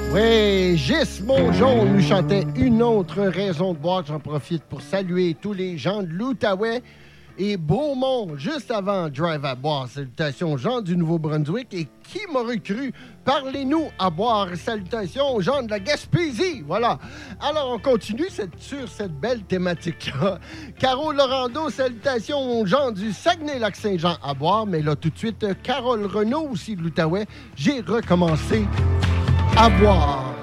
Oui, Gis Mongeon nous chantait une autre raison de boire. J'en profite pour saluer tous les gens de l'Outaouais et Beaumont, juste avant Drive à boire. Salutations aux gens du Nouveau-Brunswick. Et qui m'aurait cru? Parlez-nous à boire. Salutations aux gens de la Gaspésie. Voilà. Alors, on continue sur cette belle thématique-là. Caro Laurando, salutations aux gens du Saguenay-Lac-Saint-Jean à boire. Mais là, tout de suite, Carole Renaud, aussi de l'Outaouais. J'ai recommencé à boire.